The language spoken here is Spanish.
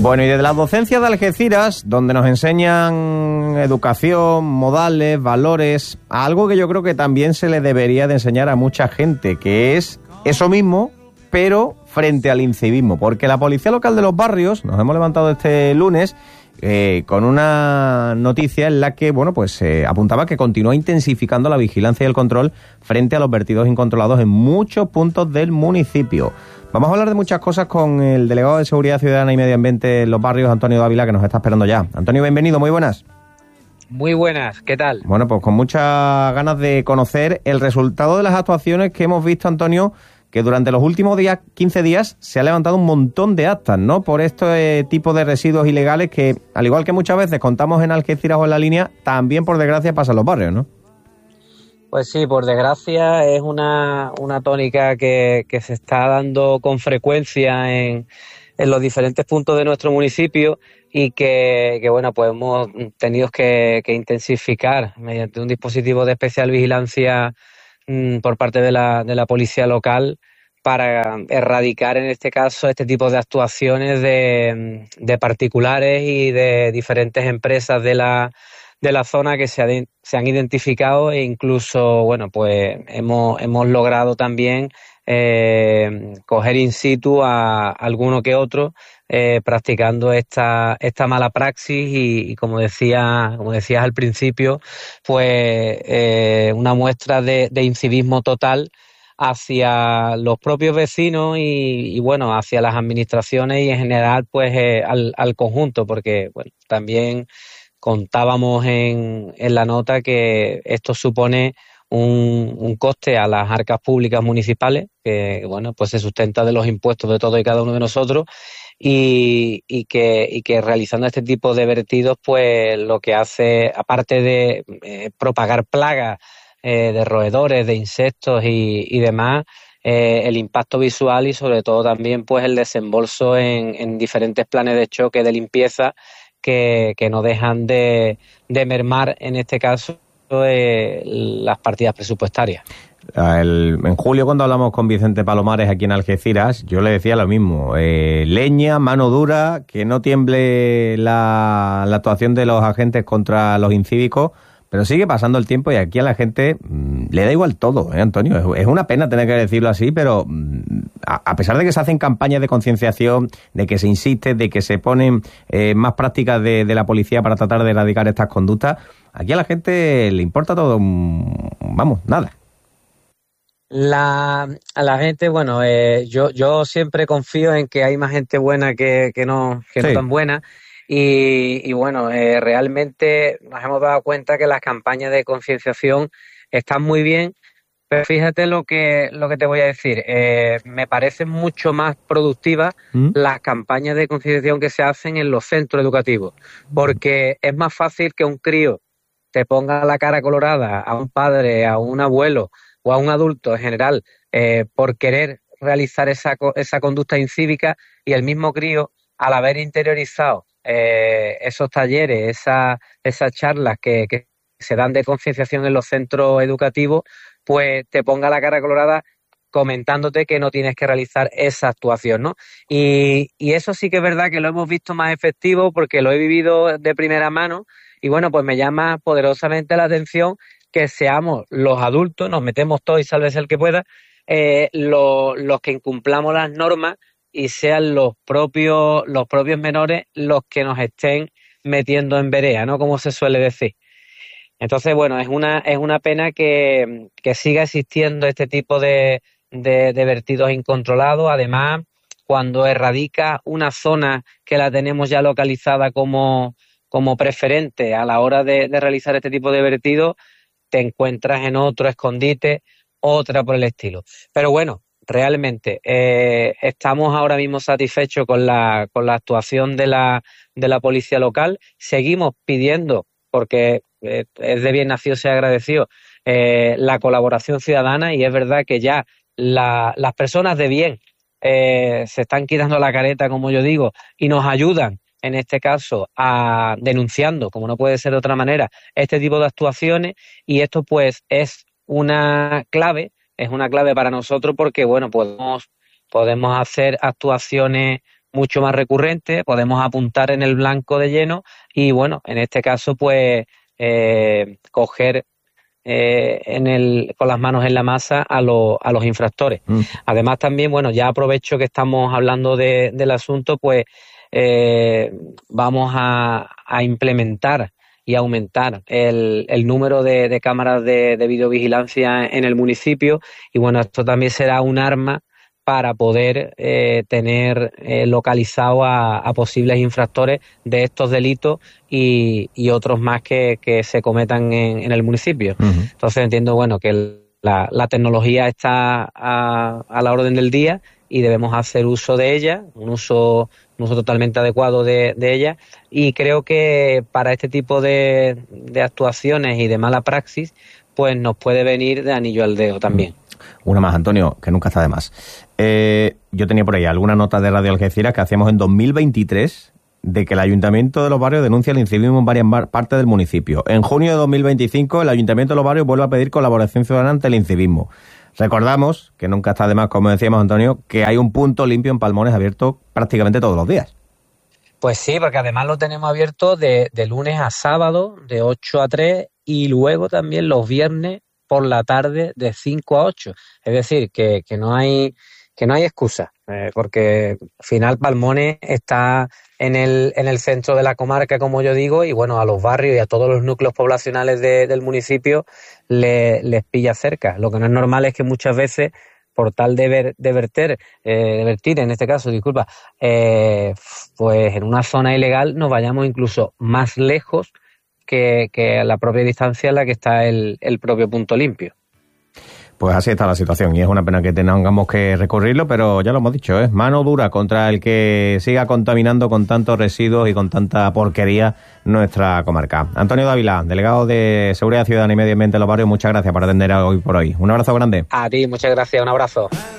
Bueno, y desde la docencia de Algeciras, donde nos enseñan educación, modales, valores, algo que yo creo que también se le debería de enseñar a mucha gente, que es eso mismo, pero frente al incivismo. Porque la Policía Local de los Barrios, nos hemos levantado este lunes con una noticia en la que, bueno, pues apuntaba que continúa intensificando la vigilancia y el control frente a los vertidos incontrolados en muchos puntos del municipio. Vamos a hablar de muchas cosas con el delegado de Seguridad Ciudadana y Medio Ambiente en los Barrios, Antonio Dávila, que nos está esperando ya. Antonio, bienvenido, muy buenas. Muy buenas, ¿qué tal? Bueno, pues con muchas ganas de conocer el resultado de las actuaciones que hemos visto, Antonio, que durante los últimos 15 días se ha levantado un montón de actas, ¿no? Por este tipo de residuos ilegales que, al igual que muchas veces contamos en Algeciras o en La Línea, también, por desgracia, pasa en los barrios, ¿no? Pues sí, por desgracia es una tónica que se está dando con frecuencia en los diferentes puntos de nuestro municipio y que bueno, pues hemos tenido que intensificar mediante un dispositivo de especial vigilancia por parte de la policía local para erradicar en este caso este tipo de actuaciones de particulares y de diferentes empresas de la zona que se han identificado, e incluso, bueno, pues hemos logrado también coger in situ a alguno que otro practicando esta mala praxis y como decías al principio, pues una muestra de incivismo total hacia los propios vecinos y bueno, hacia las administraciones y en general pues al conjunto, porque bueno, también contábamos en la nota que esto supone un coste a las arcas públicas municipales, que bueno, pues se sustenta de los impuestos de todos y cada uno de nosotros, y que realizando este tipo de vertidos, pues lo que hace, aparte de propagar plagas de roedores, de insectos y demás, el impacto visual y sobre todo también pues el desembolso en diferentes planes de choque de limpieza que no dejan de mermar, en este caso, las partidas presupuestarias. En julio, cuando hablamos con Vicente Palomares aquí en Algeciras, yo le decía lo mismo, leña, mano dura, que no tiemble la actuación de los agentes contra los incívicos, pero sigue pasando el tiempo y aquí a la gente le da igual todo, Antonio. Es una pena tener que decirlo así, pero a pesar de que se hacen campañas de concienciación, de que se insiste, de que se ponen más prácticas de la policía para tratar de erradicar estas conductas, aquí a la gente le importa todo, vamos, nada. A la gente, bueno, yo siempre confío en que hay más gente buena que no tan buena. Y bueno, realmente nos hemos dado cuenta que las campañas de concienciación están muy bien, pero fíjate lo que te voy a decir. Me parecen mucho más productivas las campañas de concienciación que se hacen en los centros educativos, porque es más fácil que un crío te ponga la cara colorada a un padre, a un abuelo o a un adulto en general por querer realizar esa conducta incívica, y el mismo crío, al haber interiorizado esos talleres, esas charlas que se dan de concienciación en los centros educativos, pues te ponga la cara colorada comentándote que no tienes que realizar esa actuación, ¿no? Y eso sí que es verdad que lo hemos visto más efectivo porque lo he vivido de primera mano y bueno, pues me llama poderosamente la atención que seamos los adultos, nos metemos todos y sálvese el que pueda, los que incumplamos las normas y sean los propios menores los que nos estén metiendo en vereda, ¿no? Como se suele decir. Entonces, bueno, es una pena que siga existiendo este tipo de vertidos incontrolados. Además, cuando erradica una zona que la tenemos ya localizada como preferente a la hora de realizar este tipo de vertidos, te encuentras en otro escondite, otra por el estilo. Pero bueno, realmente estamos ahora mismo satisfechos con la actuación de la policía local. Seguimos pidiendo, porque es de bien nacido ser agradecido, la colaboración ciudadana, y es verdad que ya las personas de bien se están quitando la careta, como yo digo, y nos ayudan, en este caso, denunciando, como no puede ser de otra manera, este tipo de actuaciones, y esto pues es una clave para nosotros porque, bueno, podemos hacer actuaciones mucho más recurrente, podemos apuntar en el blanco de lleno y bueno, en este caso pues coger con las manos en la masa a los infractores. Además también, bueno, ya aprovecho que estamos hablando del asunto, pues vamos a implementar y aumentar el número de cámaras de videovigilancia en el municipio y bueno, esto también será un arma para poder tener localizado a posibles infractores de estos delitos y otros más que se cometan en el municipio. Entonces entiendo, bueno, que la tecnología está a la orden del día y debemos hacer uso de ella, un uso totalmente adecuado de ella, y creo que para este tipo de actuaciones y de mala praxis, pues nos puede venir de anillo al dedo también. Una más, Antonio, que nunca está de más. Yo tenía por ahí alguna nota de Radio Algeciras que hacíamos en 2023 de que el Ayuntamiento de Los Barrios denuncia el incivismo en varias partes del municipio. En junio de 2025 el Ayuntamiento de Los Barrios vuelve a pedir colaboración ciudadana ante el incivismo. Recordamos, que nunca está de más, como decíamos, Antonio, que hay un punto limpio en Palmones abierto prácticamente todos los días. Pues sí, porque además lo tenemos abierto de lunes a sábado, de 8 a 3, y luego también los viernes por la tarde de 5 a 8. Es decir, que no hay excusa, porque al final Palmones está en el centro de la comarca, como yo digo, y bueno, a los barrios y a todos los núcleos poblacionales del municipio les pilla cerca. Lo que no es normal es que muchas veces, por tal de vertir, en este caso, disculpa, pues en una zona ilegal nos vayamos incluso más lejos que a la propia distancia en la que está el propio punto limpio. Pues así está la situación y es una pena que tengamos que recurrirlo, pero ya lo hemos dicho, mano dura contra el que siga contaminando con tantos residuos y con tanta porquería nuestra comarca. Antonio Dávila, delegado de Seguridad Ciudadana y Medio Ambiente de Los Barrios, muchas gracias por atender hoy por hoy. Un abrazo grande. A ti, muchas gracias, un abrazo.